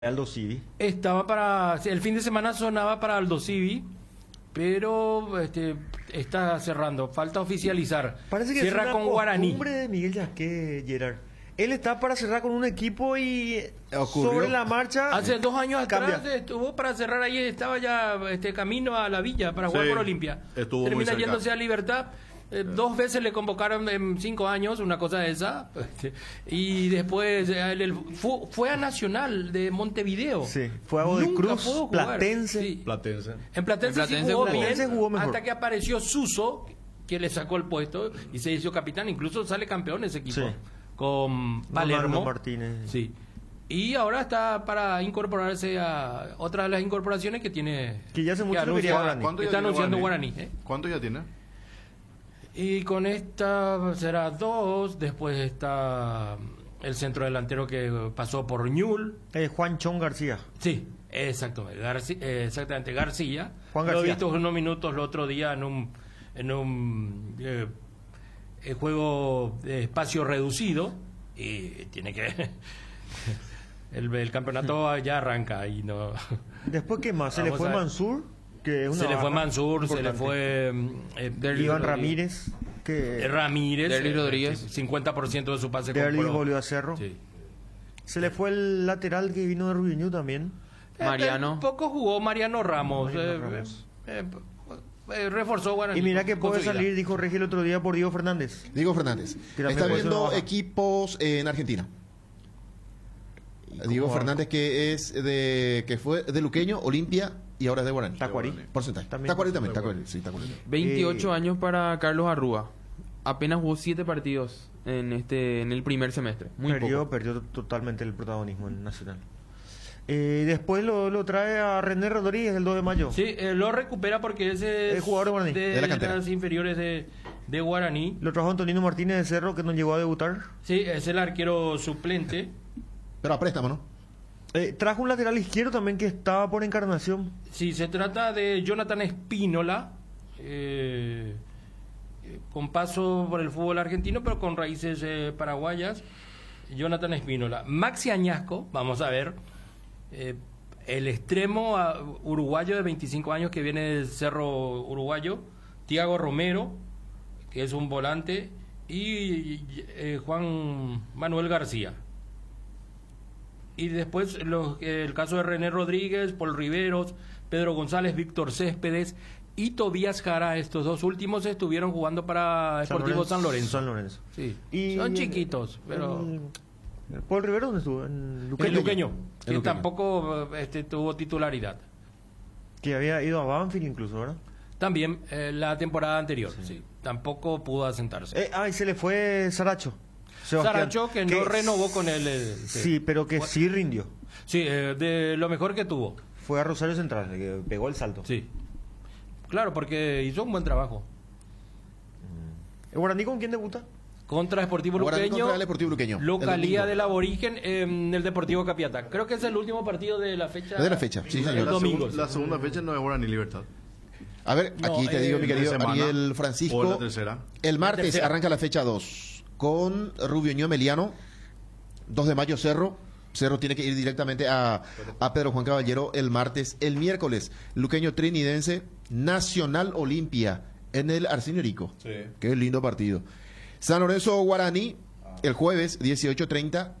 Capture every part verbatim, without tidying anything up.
Aldo Civi. Estaba para. El fin de semana sonaba para Aldo Civi, pero este, está cerrando. Falta oficializar. Parece que Cierra es una con Guaraní. costumbre de Miguel Yasqué, Gerard. Él está para cerrar con un equipo y Ocurrió. sobre la marcha. Hace dos años cambia. atrás estuvo para cerrar ahí, estaba ya este camino a la Villa para jugar Sí, por Olimpia. estuvo muy Termina cerca. yéndose a Libertad. Eh, dos veces le convocaron en cinco años, una cosa de esa. Y después eh, él- él fue, fue a Nacional de Montevideo. Sí, fue a Godoy Nunca Cruz, pudo jugar. Platense. Sí. Platense. En Platense, En Platense sí jugó, jugó. bien, Platense jugó mejor. hasta que apareció Suso, que le sacó el puesto y se hizo capitán. Incluso sale campeón ese equipo Sí. con Palermo. Normando Martínez. Sí. Y ahora está para incorporarse a otra de las incorporaciones que tiene. Que ya hace mucho lo anuncia- quería Guaraní. ¿Cuánto ya Está tiene anunciando Guaraní. Guaraní? ¿eh? ¿Cuánto ya tiene? Y con esta será dos. Después está el centro delantero que pasó por Ñul. Eh, Juan Chon García. Sí, exactamente. Garci- eh, exactamente, García. Juan Lo he García. visto unos minutos el otro día en un, en un eh, eh, juego de espacio reducido. Y tiene que. el, el campeonato ya arranca y no. Después, ¿qué más? Se le Vamos fue a ver. Mansur. Que es una Se le fue baja Mansur, se le importante. fue. mm, eh, Derli Iván Rodríguez. Ramírez. Que eh, Ramírez. Derli eh, Rodríguez. cincuenta por ciento de su pase Derli compró. volvió a Cerro. Sí. Se le fue el lateral que vino de Rubio también. Mariano. Eh, poco jugó Mariano Ramos. Mariano eh, Ramos. eh, eh, reforzó Guaraní. Y mira que con puede su ida. salir, dijo Regi el otro día, por Diego Fernández. Diego Fernández. Que también Está puede ser una viendo baja. equipos en Argentina. Diego cómo va? Fernández que es de que fue de Luqueño, Olimpia y ahora es de Guaraní. Tacuarí. Porcentaje. También. Tacuarí también, Tacuarí, sí, Tacuarí. veintiocho Eh, años para Carlos Arrúa. Apenas jugó siete partidos en este en el primer semestre. Muy perdió, poco. perdió totalmente el protagonismo en Nacional. Eh, después lo, lo trae a René Rodríguez el dos de mayo. Sí, eh, lo recupera porque ese Es es jugador de Guaraní. De la cantera. las inferiores de, de Guaraní. Lo trajo Antonino Martínez de Cerro, que no llegó a debutar. Sí, es el arquero suplente. Pero a préstamo, ¿no? Eh, trajo un lateral izquierdo también que estaba por Encarnación. Sí, se trata de Jonathan Espínola, eh, eh, con paso por el fútbol argentino, pero con raíces eh, paraguayas. Jonathan Espínola. Maxi Añasco, vamos a ver, eh, el extremo ah, uruguayo de veinticinco años que viene del Cerro Uruguayo, Tiago Romero, que es un volante, y eh, Juan Manuel García. Y después los- eh, el caso de René Rodríguez, Paul Riveros, Pedro González, Víctor Céspedes y Tobías Jara. Estos dos últimos estuvieron jugando para Sportivo San Lorenzo. San Lorenzo. Sí. Y- Son chiquitos, pero... El- Paul Rivero, ¿dónde estuvo? En Luqueño. El Luqueño, que El Luqueño. tampoco eh, este, tuvo titularidad. Que había ido a Banfield incluso, ¿verdad? También eh, la temporada anterior, sí. Tampoco pudo asentarse. Eh, ah, y se le fue Saracho. Sebastián, Saracho, que no renovó con él. el- Sí, pero que sí rindió. Sí, eh, de lo mejor que tuvo. Fue a Rosario Central, que pegó el salto. Sí. Claro, porque hizo un buen trabajo. ¿El Guaraní con quién debuta? Contra Deportivo Guaraní Luqueño. contra el Deportivo Luqueño. El Localía domingo. del aborigen en el Deportivo Capiatá. Creo que es el último partido de la fecha. De la fecha, sí, señor. El La, domingo. segun- la segunda fecha no es Guaraní Libertad. A ver, No, aquí te eh, digo, mi de querido semana, Ariel o Francisco. la tercera. El martes tercera. arranca la fecha dos con Rubio Ño Meliano, dos de mayo Cerro. Cerro tiene que ir directamente a, a Pedro Juan Caballero el martes. El miércoles, Luqueño Trinidense, Nacional Olimpia en el Arsenio Rico. Sí. Qué lindo partido. San Lorenzo Guaraní, el jueves, dieciocho treinta.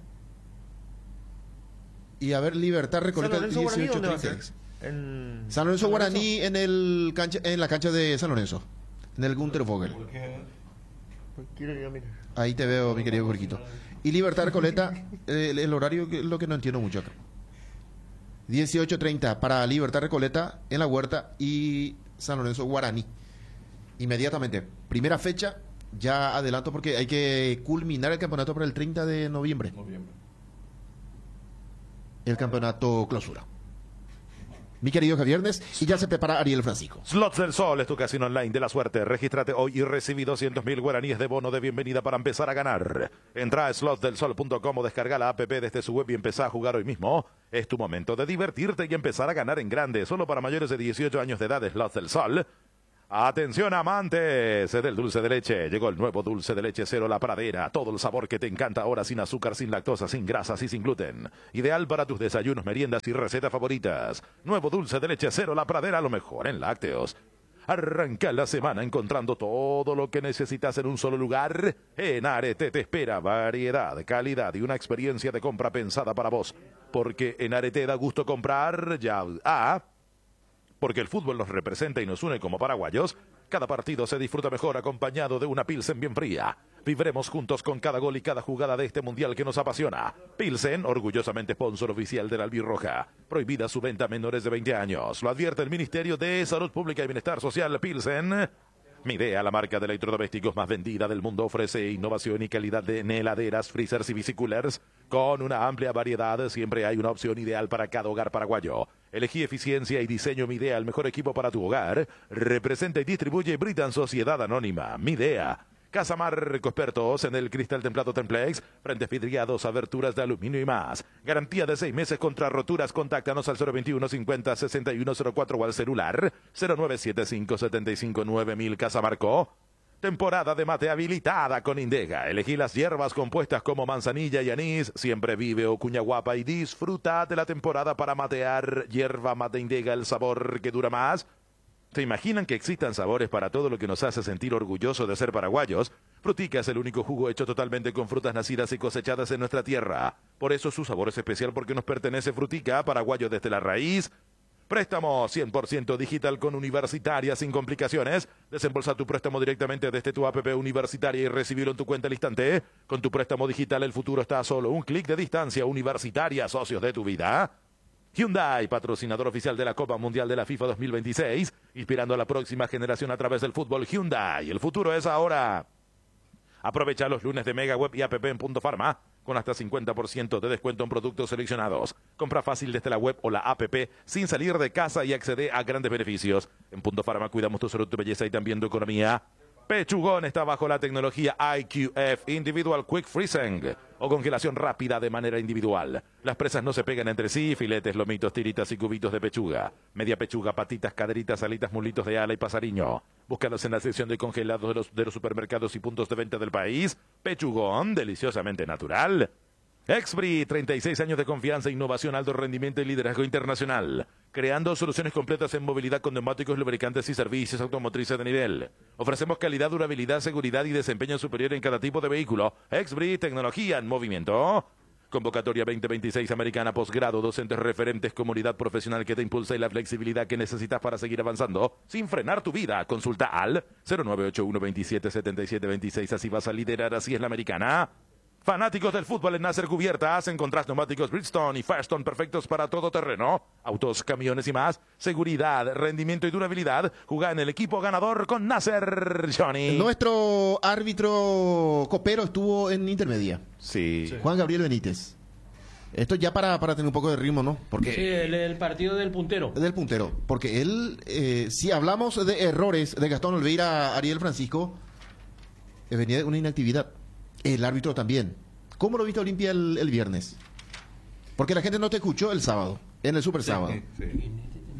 Y a ver, Libertad Recoleta, San Lorenzo Guaraní, dieciocho ¿dónde va a treinta. ser? En... San Lorenzo Guaraní en, el cancha, en la cancha de San Lorenzo, en el Gunter Vogel. Quiero ir a mirar. Ahí te veo, mi querido Jorquito. Y Libertad Recoleta, eh, el, el horario que es lo que no entiendo mucho acá. dieciocho treinta para Libertad Recoleta en la Huerta y San Lorenzo Guaraní. Inmediatamente, primera fecha, ya adelanto porque hay que culminar el campeonato para el treinta de noviembre. El campeonato clausura. Mi querido Javiernes, y ya se prepara Ariel Francisco. Slots del Sol es tu casino online de la suerte. Regístrate hoy y recibí doscientos mil guaraníes de bono de bienvenida para empezar a ganar. Entra a slots del sol punto com o descarga la app desde su web y empezá a jugar hoy mismo. Es tu momento de divertirte y empezar a ganar en grande. Solo para mayores de dieciocho años de edad, Slots del Sol. Atención amantes del dulce de leche, llegó el nuevo dulce de leche Cero La Pradera, todo el sabor que te encanta ahora sin azúcar, sin lactosa, sin grasas y sin gluten. Ideal para tus desayunos, meriendas y recetas favoritas. Nuevo dulce de leche Cero La Pradera, lo mejor en lácteos. Arranca la semana encontrando todo lo que necesitas en un solo lugar. En Arete te espera variedad, calidad y una experiencia de compra pensada para vos. Porque en Arete da gusto comprar ya. Ah, porque el fútbol nos representa y nos une como paraguayos. Cada partido se disfruta mejor acompañado de una Pilsen bien fría. Viviremos juntos con cada gol y cada jugada de este mundial que nos apasiona. Pilsen, orgullosamente sponsor oficial de la Albirroja. Prohibida su venta a menores de veinte años. Lo advierte el Ministerio de Salud Pública y Bienestar Social. Pilsen. Midea, la marca de electrodomésticos más vendida del mundo, ofrece innovación y calidad de en heladeras, freezers y bicicoolers. Con una amplia variedad, siempre hay una opción ideal para cada hogar paraguayo. Elegí eficiencia y diseño Midea, el mejor equipo para tu hogar. Representa y distribuye Britan Sociedad Anónima. Midea. Casa Marco, expertos en el cristal templado Templex, frentes vidriados, aberturas de aluminio y más. Garantía de seis meses contra roturas. Contáctanos al cero veintiuno cincuenta sesenta y uno cero cuatro o al celular cero nueve siete cinco siete cinco nueve mil. Casa Marco. Temporada de mate habilitada con Indega. Elegí las hierbas compuestas como manzanilla y anís. Siempre vive o cuña guapa y disfruta de la temporada para matear. Hierba mate Indega, el sabor que dura más. ¿Se imaginan que existan sabores para todo lo que nos hace sentir orgullosos de ser paraguayos? Frutica es el único jugo hecho totalmente con frutas nacidas y cosechadas en nuestra tierra. Por eso su sabor es especial, porque nos pertenece Frutica, paraguayo desde la raíz. Préstamo cien por ciento digital con Universitaria sin complicaciones. Desembolsa tu préstamo directamente desde tu app Universitaria y recibirlo en tu cuenta al instante. Con tu préstamo digital el futuro está a solo un clic de distancia. Universitaria, socios de tu vida. Hyundai, patrocinador oficial de la Copa Mundial de la FIFA dos mil veintiséis, inspirando a la próxima generación a través del fútbol. Hyundai, el futuro es ahora. Aprovecha los lunes de Mega Web y App en Punto Farma, con hasta cincuenta por ciento de descuento en productos seleccionados. Compra fácil desde la web o la app, sin salir de casa y accede a grandes beneficios. En Punto Farma cuidamos tu salud, tu belleza y también tu economía. Pechugón está bajo la tecnología I Q F, Individual Quick Freezing, o congelación rápida de manera individual. Las presas no se pegan entre sí, filetes, lomitos, tiritas y cubitos de pechuga. Media pechuga, patitas, caderitas, alitas, mulitos de ala y pasariño. Búscalos en la sección de congelados de los, de los supermercados y puntos de venta del país. Pechugón, deliciosamente natural. Expri, treinta y seis años de confianza, innovación, alto rendimiento y liderazgo internacional. Creando soluciones completas en movilidad con neumáticos, lubricantes y servicios automotrices de nivel. Ofrecemos calidad, durabilidad, seguridad y desempeño superior en cada tipo de vehículo. Expri, tecnología en movimiento. Convocatoria veinte veintiséis Americana, posgrado, docentes referentes, comunidad profesional que te impulsa y la flexibilidad que necesitas para seguir avanzando sin frenar tu vida. Consulta al cero nueve ocho uno veintisiete setenta y siete veintiséis. Así vas a liderar, así es la Americana. Fanáticos del fútbol en Nasser Cubiertas, encontrás neumáticos Bridgestone y Firestone perfectos para todo terreno, autos, camiones y más, seguridad, rendimiento y durabilidad. Jugá en el equipo ganador con Nasser, Johnny. Nuestro árbitro copero estuvo en intermedia, Sí. Sí. Juan Gabriel Benítez. Esto ya para, para tener un poco de ritmo, ¿no? Porque Sí, el, el partido del puntero. del puntero, porque él, eh, si hablamos de errores de Gastón Olveira, Ariel Francisco, eh, venía de una inactividad. El árbitro también. ¿Cómo lo viste Olimpia el, el viernes? Porque la gente no te escuchó el sábado, en el Super Sábado. Sí, sí.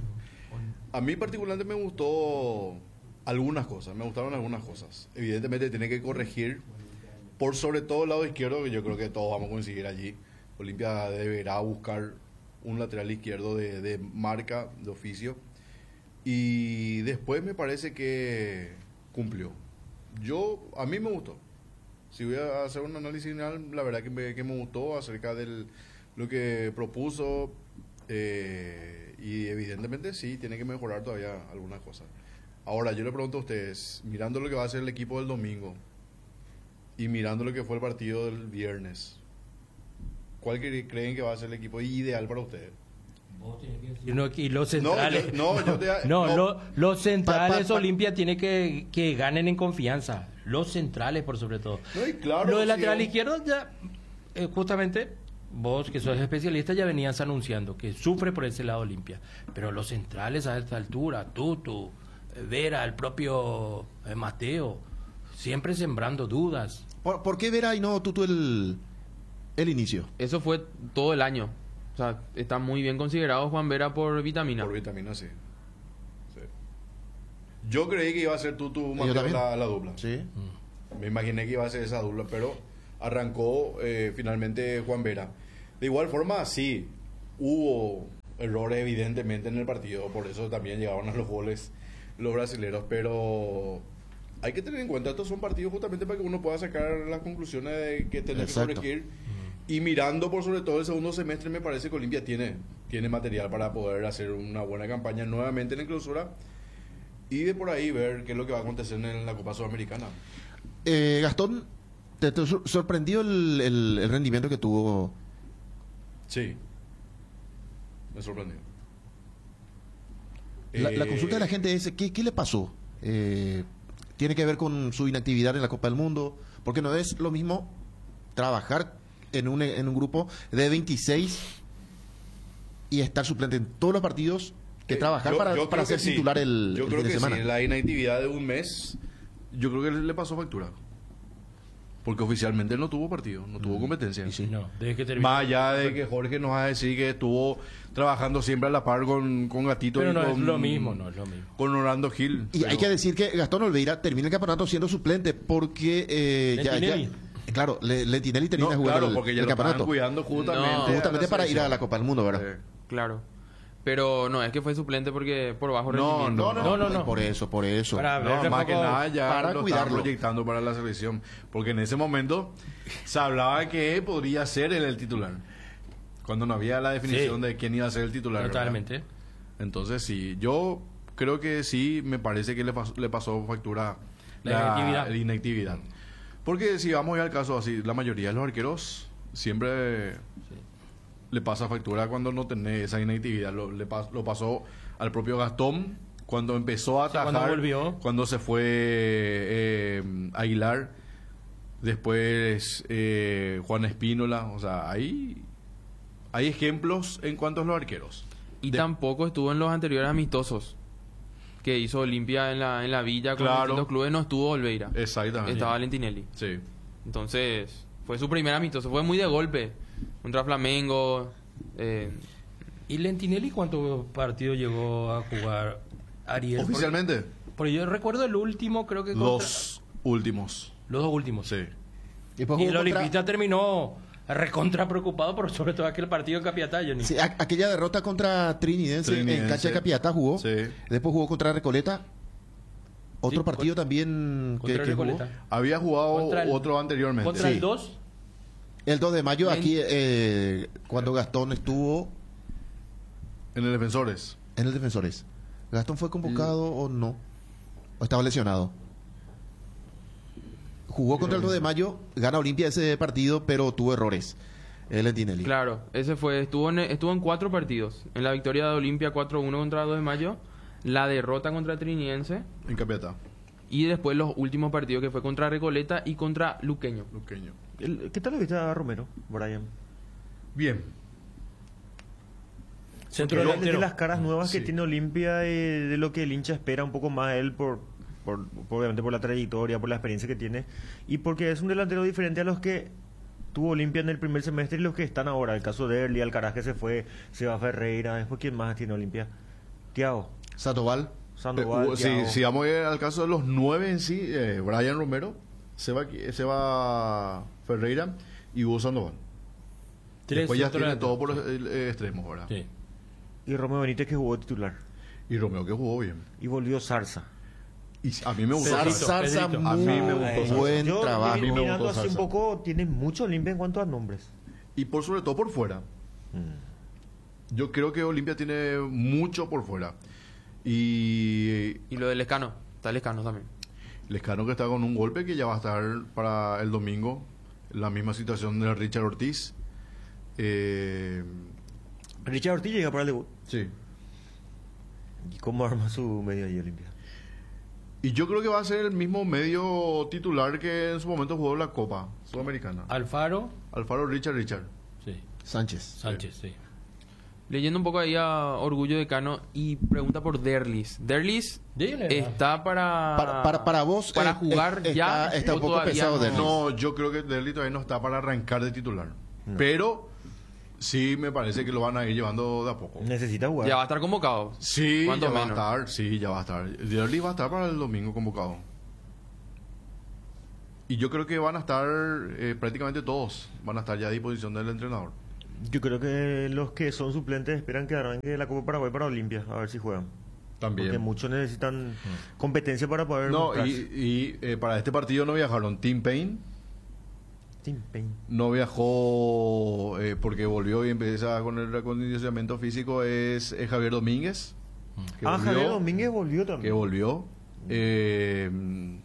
A mí particularmente me gustó algunas cosas, me gustaron algunas cosas. Evidentemente tiene que corregir por sobre todo el lado izquierdo, que yo creo que todos vamos a coincidir allí. Olimpia deberá buscar un lateral izquierdo de, de marca, de oficio. Y después me parece que cumplió. Yo, a mí me gustó. Si voy a hacer un análisis final, la verdad que me, que me gustó acerca de lo que propuso, eh, y evidentemente sí, tiene que mejorar todavía algunas cosas. Ahora, yo le pregunto a ustedes, mirando lo que va a ser el equipo del domingo y mirando lo que fue el partido del viernes, ¿cuál que creen que va a ser el equipo ideal para ustedes? Y, no, y los centrales. No, yo- no, yo te- no, no. lo- los centrales Pa- pa- pa- Olimpia tiene que, que ganen en confianza. Los centrales, por sobre todo. No, y claro, Lo del sí, lateral oh. izquierdo, ya, eh, justamente, vos que sos especialista, ya venías anunciando que sufre por ese lado Olimpia. Pero los centrales a esta altura, Tutu, eh, Vera, el propio eh, Mateo, siempre sembrando dudas. ¿Por, por qué Vera y no Tutu el, el inicio? Eso fue todo el año. O sea, está muy bien considerado Juan Vera por vitamina. Por vitamina, sí. Sí. Yo creí que iba a ser tú, tu Mateo, también. la, la dupla. Sí. Me imaginé que iba a ser esa dupla, pero arrancó eh, finalmente Juan Vera. De igual forma, sí, hubo errores evidentemente en el partido, por eso también llegaron a los goles los brasileros, pero hay que tener en cuenta, estos son partidos justamente para que uno pueda sacar las conclusiones de que tener que Exacto. corregir. Y mirando por sobre todo el segundo semestre, me parece que Olimpia tiene, tiene material para poder hacer una buena campaña nuevamente en la clausura y de por ahí ver qué es lo que va a acontecer en la Copa Sudamericana. Eh, Gastón, ¿te, te sor- sorprendió el, el- el rendimiento que tuvo? Sí, me sorprendió. La, la Eh, consulta de la gente es, ¿qué, qué le pasó? Eh, ¿Tiene que ver con su inactividad en la Copa del Mundo? Porque no es lo mismo trabajar en un, en un grupo de veintiséis y estar suplente en todos los partidos que eh, trabajar yo- para, yo para creo ser que sí. titular el, Yo el creo fin de que semana. sí, la inactividad de un mes, yo creo que le pasó factura. Porque oficialmente no tuvo partido, no tuvo competencia. Y sí. No, desde que terminó. Más allá de que Jorge nos va a decir que estuvo trabajando siempre a la par con, con Gatito Pero y no con, es lo mismo, no es lo mismo. con Orlando Gil. Y hay que decir que Gastón Olveira termina el campeonato siendo suplente porque eh, ya, ya- Lentinelli. eh, claro, Le- Lentinelli termina no, jugando claro, el, porque ya el lo estaban campeonato. cuidando justamente, No, a la Justamente para ir a la selección. Copa del Mundo, ¿verdad? Eh, Claro. Pero no, es que fue suplente porque por bajo No, rendimiento. no, No, no, no. Por eso, por eso. Para ver No, un más que poco- nada ya para lo cuidarlo. estaban proyectando para la selección. Porque en ese momento se hablaba que podría ser él el titular. Cuando no había la definición Sí. de quién iba a ser el titular. ¿verdad? Totalmente. Entonces sí, yo creo que sí, me parece que le pasó, le pasó factura La inactividad. la inactividad. Porque si vamos ya al caso así, la mayoría de los arqueros siempre le pasa factura cuando no tenés esa inactividad. Lo, le pas- lo pasó al propio Gastón cuando empezó a Sí, cuando atajar, volvió. cuando se fue eh, Aguilar, después eh, Juan Espínola. O sea, hay, hay ejemplos en cuanto a los arqueros. Y De- tampoco estuvo en los anteriores amistosos que hizo Olimpia en la, en la Villa con Claro. distintos clubes. No estuvo Olveira. Exactamente. Estaba Lentinelli. Sí. Entonces, fue su primer amistoso. Fue muy de golpe. Contra Flamengo. eh, ¿Y Lentinelli cuántos partidos llegó a jugar Ariel? Oficialmente, Porque, porque yo recuerdo el último, creo que contra- los últimos. los dos últimos. Sí. Después Y jugó el contra- Olimpista terminó recontra preocupado por sobre todo aquel partido en Capiatá, Johnny. Sí, a- aquella derrota contra Trinidense, en Trinidense. cancha de Capiatá jugó. Sí. Después jugó contra Recoleta. Otro Sí, partido con- también que, contra que jugó. Recoleta. Había jugado Contra el- otro anteriormente. Contra Sí. el dos, El dos de mayo, En- aquí, eh, cuando Gastón estuvo En el Defensores. en el Defensores. ¿Gastón fue convocado o no? ¿O estaba lesionado? Jugó contra el dos de mayo, gana Olimpia ese partido, pero tuvo errores. El Lentinelli. claro, ese fue. Estuvo en, estuvo en cuatro partidos. En la victoria de Olimpia cuatro uno contra dos de mayo. La derrota contra Trinidense. En Capiatá. Y después los últimos partidos que fue contra Recoleta y contra Luqueño. Luqueño. El- ¿Qué tal lo viste a Romero, Brian? Bien. centro Pero de delantero. las caras nuevas que Sí. tiene Olimpia y de lo que el hincha espera un poco más de él por, por, por- obviamente por la trayectoria, por la experiencia que tiene y porque es un delantero diferente a los que tuvo Olimpia en el primer semestre y los que están ahora. El caso de Erli, Alcaraz que se fue, Seba Ferreira, después quién más tiene Olimpia. Tiago, Sandoval. Sandoval, Eh, hubo- si, Thiago. si vamos a ir al caso de los nueve en sí, eh, Brian Romero, Seba, Seba Ferreira y Hugo Sandoval. Tres Después ya centro tiene delantero. todo por los eh, extremos, ¿verdad? Sí. Y Romeo Benítez que jugó titular. Y Romeo que jugó bien. Y volvió Zarza. Y a mí me gustó. Pedrito, Zarza. Zarza, Pedrito. A mí muy me gustó Zarza. buen Yo trabajo. vine A mí me mirando gustó así un Zarza. poco, tiene mucho Olimpia en cuanto a nombres. Y por sobre todo por fuera. Yo creo que Olimpia tiene mucho por fuera. Y Y lo del Lescano. Está Lescano también. Lescano que está con un golpe que ya va a estar para el domingo. La misma situación de Richard Ortiz. Eh, Richard Ortiz llega para el debut. sí. ¿Y cómo arma su medio ahí Olimpia? Y yo creo que va a ser el mismo medio titular que en su momento jugó la Copa Sudamericana. Alfaro, Alfaro Richard Richard. sí. Sánchez. Sánchez, sí. Leyendo un poco ahí a Orgullo de Cano y pregunta por Derlis. Derlis Dile. está para, Para, para, para vos, para eh, jugar eh, ya. está, está o un poco todavía pesado no? Derlis. No, yo creo que Derli todavía no está para arrancar de titular. Pero Sí, me parece que lo van a ir llevando de a poco. Necesita jugar. Ya va a estar convocado. Sí, ya ¿Cuánto va a menos? estar, sí, ya va a estar. Diarli va a estar para el domingo convocado. Y yo creo que van a estar eh, prácticamente todos, van a estar ya a disposición del entrenador. Yo creo que los que son suplentes esperan que arranque la Copa Paraguay para Olimpia, a ver si juegan. También. Porque muchos necesitan competencia para poder No, mostrarse. y, y, eh, para este partido no viajaron Tim Payne, Tim Payne. no viajó eh, porque volvió y empieza con el recondicionamiento físico, es, es Javier Domínguez. Que Ah, volvió, Javier Domínguez volvió también. Que volvió. Eh,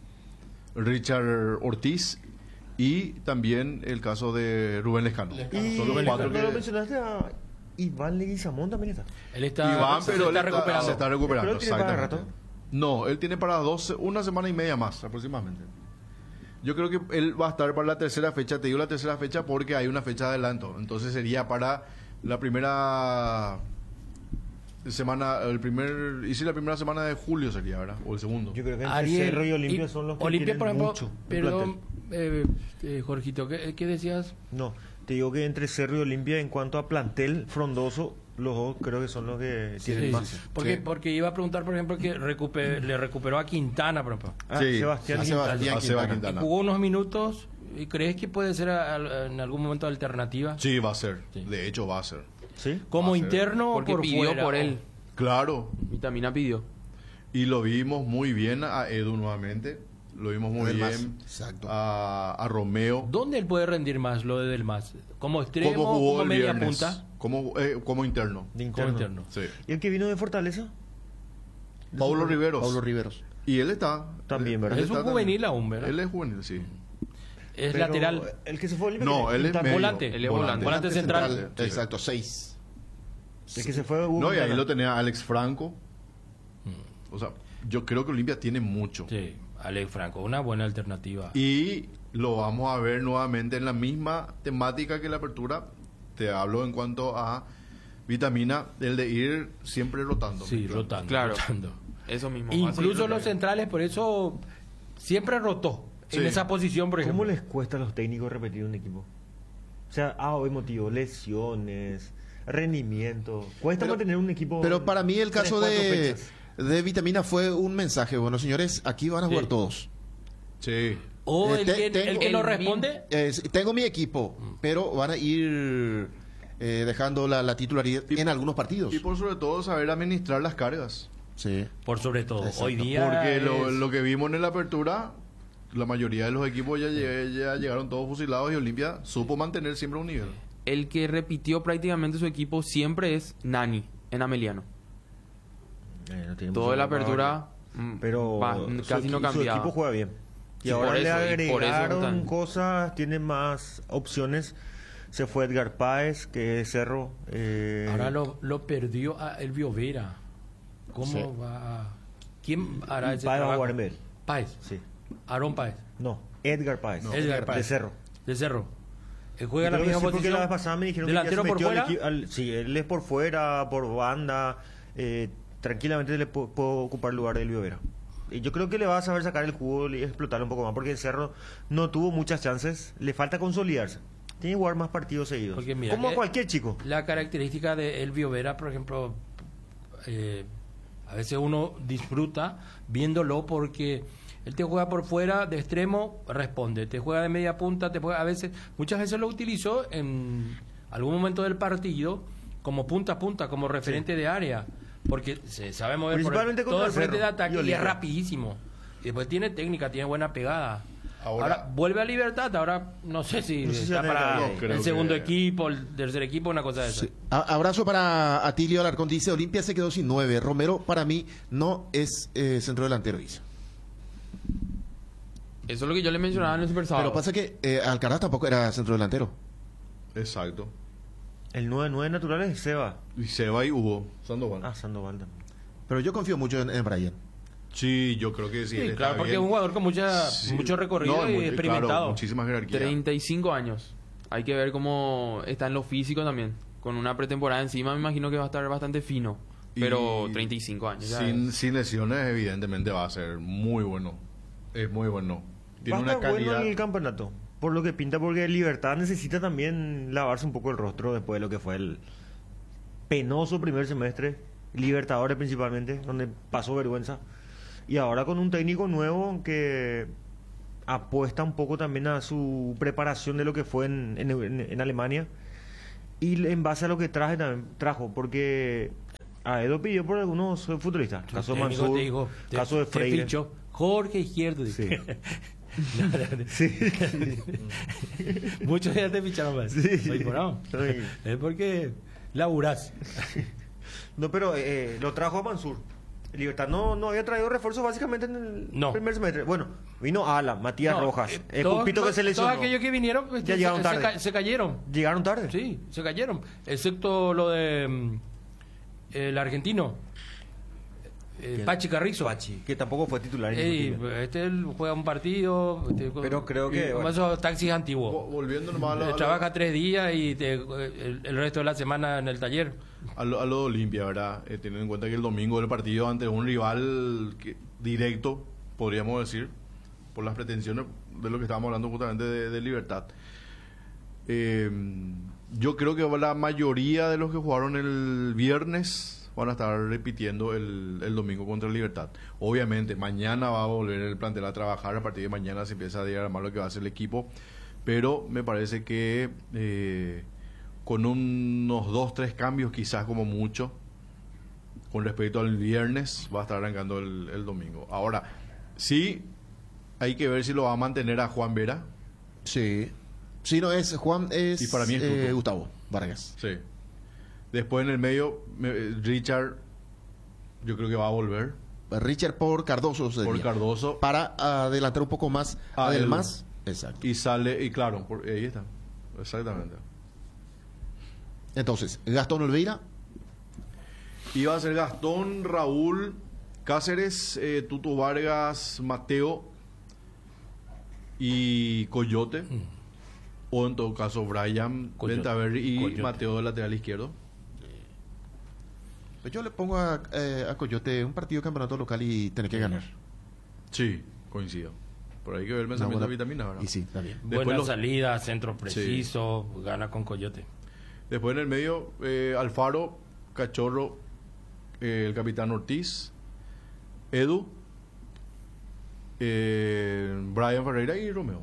Richard Ortiz y también el caso de Rubén Lescano. Y Son los cuatro cuando lo que... mencionaste a Iván Leguizamón también está. Él está, Iván, se pero está él está- recuperando. se está recuperando. Pero él tiene para exactamente. rato. No, él tiene para dos, una semana y media más aproximadamente. Yo creo que él va a estar para la tercera fecha. Te digo la tercera fecha porque hay una fecha de adelanto. Entonces sería para la primera semana, el primer, y sí, la primera semana de julio sería, ¿verdad? O el segundo. Yo creo que entre Ariel, Cerro y Olimpia y- son los que Olimpia, tienen por ejemplo, mucho. en perdón, plantel. eh, eh, Jorgito, ¿qué, qué decías? No, te digo que entre Cerro y Olimpia, en cuanto a plantel frondoso, los dos creo que son los que tienen Sí, más. sí, sí. Porque, Sí. porque iba a preguntar, por ejemplo, que recupe- le recuperó a Quintana, por ejemplo. Ah, Sí, Sebastián a Quintana. Sebastián A Seba Quintana. Quintana. Jugó unos minutos. ¿Y crees que puede ser a- a- en algún momento alternativa? Sí, va a ser. Sí. De hecho, va a ser. ¿Sí? ¿Como Va a ser. interno o Porque por pidió fuera? por él. Claro. Vitamina pidió. Y lo vimos muy bien a Edu nuevamente. Lo vimos muy Del Mas. bien Exacto. a, a Romeo. ¿Dónde él puede rendir más lo de Del Mas? ¿Como extremo ¿Cómo o jugó como el media viernes? punta? Como, eh, como interno. De Como interno. interno. Sí. ¿Y el que vino de Fortaleza? Paulo Riveros. Paulo Riveros. Y él está. También, ¿verdad? Él Es un está juvenil también. aún, ¿verdad? Él es juvenil, sí. Es Pero lateral. El que se fue a Olimpia. No, que- él es Quintana. medio. Volante. Él es volante. Volante central. Sí. Exacto, seis. El que se fue a No, y ahí Quintana. lo tenía Alex Franco. O sea, yo creo que Olimpia tiene mucho. Sí, Alex Franco, una buena alternativa. Y lo vamos a ver nuevamente en la misma temática que la apertura. Te hablo en cuanto a vitamina, el de ir siempre rotando. Sí, rotando. Claro. rotando. Eso mismo. va a seguir Incluso los rotando. centrales, por eso siempre rotó en Sí. esa posición, por ¿Cómo ejemplo. les cuesta a los técnicos repetir un equipo? O sea, ah, hoy motivo, lesiones, rendimiento. Cuesta Pero- mantener un equipo. Pero para mí el tres, caso cuatro de, fechas. de Vitamina fue un mensaje. Bueno, señores, aquí van a jugar Sí. todos. Sí. O Eh, el, te- que, tengo- el que no el responde. Eh, sí, tengo mi equipo, pero van a ir eh, dejando la, la titularidad Y- en algunos partidos. Y por sobre todo saber administrar las cargas. Sí. Por sobre todo. Exacto. Hoy día. Porque lo, es- lo que vimos en la apertura, la mayoría de los equipos ya, lleg- ya llegaron todos fusilados y Olimpia supo mantener siempre un nivel. El que repitió prácticamente su equipo siempre es Nani, en Ameliano. Eh, no tiene Toda mucho la para apertura mm, Pero va, su casi no equi- su cambiaba. equipo juega bien. Y Sí, ahora por le eso, y por eso agregaron están- cosas, tiene más opciones. Se fue Edgar Páez, que es Cerro. eh, Ahora lo, lo perdió a Elvio Vera. ¿Cómo Sí. va? a- ¿Quién hará ese Páez va a trabajo? jugar en vez. Páez. Sí. Aarón Páez. No, Edgar Páez. Edgar Páez. De Cerro. De Cerro. Él juega Yo en la creo que misma sí, porque posición. la vez pasada me dijeron Delantero que ya por se metió fuera. al equi- al- sí, él es por fuera, por banda. eh, tranquilamente le pu- puedo ocupar el lugar de Elvio Vera. Y yo creo que le va a saber sacar el jugo y explotar un poco más, porque el Cerro no tuvo muchas chances. Le falta consolidarse. Tiene que jugar más partidos seguidos. Porque mira, Como que- cualquier chico. La característica de Elvio Vera, por ejemplo, eh, a veces uno disfruta viéndolo porque él te juega por fuera de extremo, responde, te juega de media punta, te juega a veces, muchas veces lo utilizó en algún momento del partido como punta a punta, como referente de área, porque se sabe mover por el- Principalmente contra todo el el frente de Cerro ataque y y es Olimpia. rapidísimo. Y después tiene técnica, tiene buena pegada. Ahora- Ahora, vuelve a Libertad, ahora no sé si No sé si está van a para caer ahí. No, creo el segundo que- equipo, el tercer equipo, una cosa de esa. Sí. A- abrazo para Atilio Alarcón. Dice, Olimpia se quedó sin nueve. Romero, para mí, no es eh, centro delantero, dice. Eso es lo que yo le mencionaba en el Super Sábado. Pero pasa que eh, Alcaraz tampoco era centro delantero. Exacto. El nueve nueve natural es Seba. Y Seba y Hugo Sandoval. Ah, Sandoval también. Pero yo confío mucho en, en Brian. Sí, yo creo que sí. Sí, él claro, está porque bien. es un jugador con mucha, Sí. mucho recorrido No, y muy- experimentado. claro, muchísima jerarquía. treinta y cinco años. Hay que ver cómo está en lo físico también. Con una pretemporada encima, me imagino que va a estar bastante fino. Pero Y treinta y cinco años. ya Sin, es. sin lesiones, evidentemente va a ser muy bueno. Es muy bueno. Va Tiene a una estar bueno calidad. en el campeonato. por lo que pinta, porque el Libertad necesita también lavarse un poco el rostro después de lo que fue el penoso primer semestre, Libertadores principalmente, donde pasó vergüenza. Y ahora con un técnico nuevo que apuesta un poco también a su preparación de lo que fue en, en, en- en Alemania. Y en base a lo que traje también, trajo, porque a Edo pidió por algunos futbolistas. Caso de El técnico Mansur, te dijo, te- caso de te Freire. fichó Jorge Izquierdo. Sí. No, no, no. Sí. Muchos ya te ficharon más. Sí. Oye, por no. Sí. Es porque laburás. No, pero eh, lo trajo a Mansur. El Libertad no, no había traído refuerzo básicamente en el No. primer semestre. Bueno, vino Alan, Matías No, Rojas, eh, el todos- Pulpito que se lesionó. Todos aquellos que vinieron pues, Ya se- llegaron se, tarde. ca- se cayeron. Llegaron tarde. Sí, se cayeron. Excepto lo de mm, el argentino. eh, Pachi Carrizo. Pachi, que tampoco fue titular. Ey, indiscutible. este él juega un partido. este, Pero creo que, y como bueno. esos taxis Vo- antiguos. Volviendo nomás a lo, Eh, a lo- Trabaja tres días y te- el, el resto de la semana en el taller. a lo- a lo de Olimpia, ¿verdad? Eh, teniendo en cuenta que el domingo el partido ante un rival que- directo, podríamos decir, por las pretensiones de lo que estábamos hablando justamente de, de Libertad. Eh, yo creo que la mayoría de los que jugaron el viernes van a estar repitiendo el, el domingo contra el Libertad. Obviamente, mañana va a volver el plantel a trabajar, a partir de mañana se empieza a diagramar lo que va a hacer el equipo, pero me parece que eh, con unos dos, tres cambios quizás como mucho, con respecto al viernes, va a estar arrancando el, el domingo. Ahora, sí, hay que ver si lo va a mantener a Juan Vera. Sí. Sí, no es Juan, es, Y para mí es eh, Tuto. Gustavo Vargas. Sí. Después en el medio, me- Richard, yo creo que va a volver. Richard por Cardoso sería. Por Cardoso. Para adelantar un poco más Ah, además. Exacto. Y sale, y claro, por- ahí está. Exactamente. Entonces, Gastón Olveira, Iba a ser Gastón, Raúl, Cáceres, eh, Tuto Vargas, Mateo y Coyote. O en todo caso, Brian, Coyote. Ventaverri y Coyote. Mateo de lateral izquierdo. pues yo le pongo a, eh, a Coyote un partido de campeonato local y tener que ganar. Sí, coincido. Por ahí hay que ver el pensamiento Una de buena- vitaminas, ¿verdad? Y sí, está bien. Después Buena los- salida, centro preciso, gana con Coyote. Después en el medio, eh, Alfaro, Cachorro, eh, el capitán Ortiz, Edu, eh, Brian Ferreira y Romeo.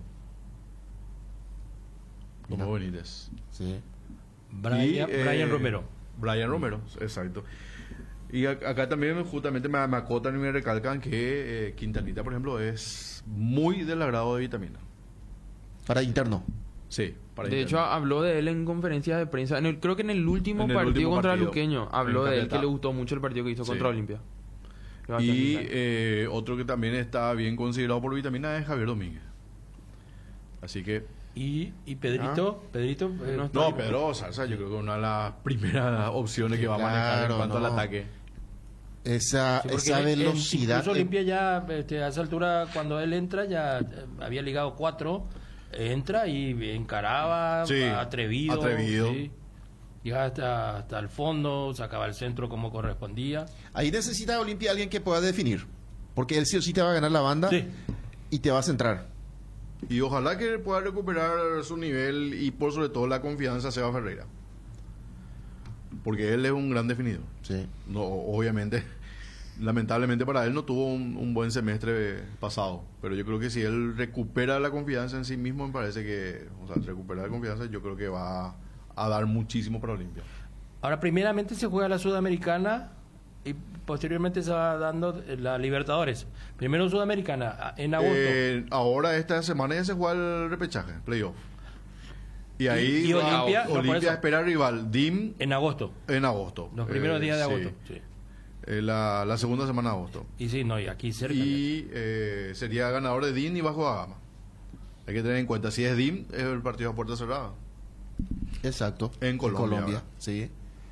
Mira. Romeo Benítez. Sí. Brian, Y, eh, Brian Romero. Brian Romero, exacto. Y ac- acá también justamente me, me acotan y me recalcan que eh, Quintanita, por ejemplo, es muy del agrado de vitamina. Para interno. Sí, para De hecho, interno. habló de él en conferencias de prensa. En el- creo que en el último En el partido último contra partido, Luqueño habló en de él, que Caquetá. le gustó mucho el partido que hizo Sí. contra Olimpia. Que va a Y estar bien. eh, otro que también está bien considerado por vitamina es Javier Domínguez. Así que, Y, y Pedrito, Pedrito eh, No está- no, Pedro Salsa, yo creo que una de las primeras opciones que va a manejar en Claro, cuanto no. al ataque. Esa, sí, porque esa en- en- velocidad. Incluso eh, Olimpia ya este, a esa altura, cuando él entra, ya eh, había ligado cuatro. Entra y encaraba, Sí, atrevido. atrevido. sí. Llegaba hasta, hasta el fondo, sacaba el centro como correspondía. ahí necesita Olimpia alguien que pueda definir. Porque él sí o sí te va a ganar la banda Sí. y te va a centrar. Y ojalá que pueda recuperar su nivel y por sobre todo la confianza de Seba Ferreira. Porque él es un gran definidor. Sí. No, obviamente, lamentablemente para él no tuvo un, un buen semestre pasado. Pero yo creo que si él recupera la confianza en sí mismo, me parece que, o sea, recupera la confianza, yo creo que va a dar muchísimo para Olimpia. Ahora, primeramente se juega la Sudamericana y posteriormente se va dando la Libertadores. Primero Sudamericana, a- en agosto. Eh, ahora esta semana ya se juega el repechaje, playoff. Y ahí y va- Olimpia, no, por Olimpia eso. espera rival D I M en agosto. en agosto. Los primeros Eh, días de sí. agosto. Sí. Eh, la, la segunda semana de agosto. Y sí, no, y aquí cerca. Y eh, sería ganador de D I M y bajo a Gama. Hay que tener en cuenta, si es D I M, es el partido a puerta cerrada. Exacto. En Colombia, ahora. sí.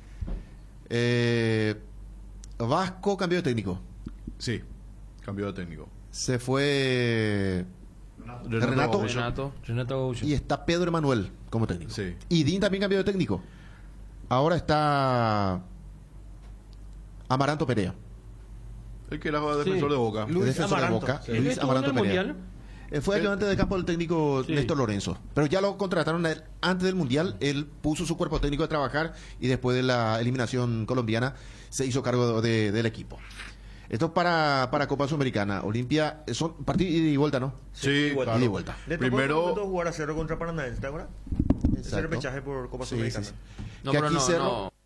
Eh, Vasco cambió de técnico. Sí, cambio de técnico. Se fue Renato. Gaucho. Renato. Renato Gaucho. y está Pedro Emanuel como técnico. Sí. Y Dean también cambió de técnico. Ahora está Amaranto Perea. El que era defensor Sí. de Boca. Luis defensor de Amaranto. Boca. Él Luis estuvo Amaranto en el Perea. Mundial. Eh, fue ayudante de campo del técnico Sí. Néstor Lorenzo. Pero ya lo contrataron a él antes del Mundial. Él puso su cuerpo técnico a trabajar y después de la eliminación colombiana se hizo cargo de- del equipo. Esto es para, para Copa Sudamericana. Olimpia, eh, son partidos ida y vuelta, ¿no? Sí, igual. claro. Ida y vuelta. Le tocó Primero- Primero... jugar a cero contra Paranaense, ¿te acuerdas? Ese Exacto. repechaje por Copa Sí, Sudamericana. sí, sí. No, Que pero aquí no, Cerro- no.